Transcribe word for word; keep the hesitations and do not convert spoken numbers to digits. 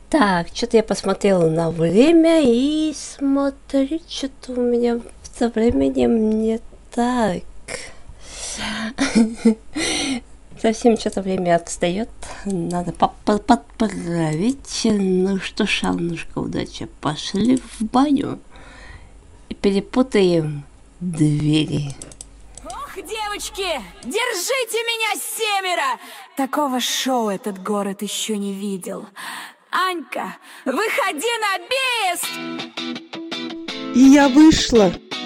Так, что-то я посмотрела на время и смотрю, что-то у меня со временем не так. Совсем что-то время отстает. Надо подправить. Ну что ж, Аннушка, удача. Пошли в баню и перепутаем двери. Ох, девочки, держите меня, семеро! Такого шоу этот город еще не видел. Анька, выходи на бис! И я вышла.